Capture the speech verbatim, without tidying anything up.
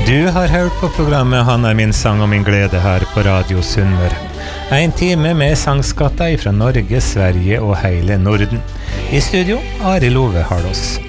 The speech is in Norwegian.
Du har hørt på programmet Han er min sang og min glede her på Radio Sunnmøre. En time med sangskatter fra Norge, Sverige og hele Norden. I studio, Ari Love Harlås.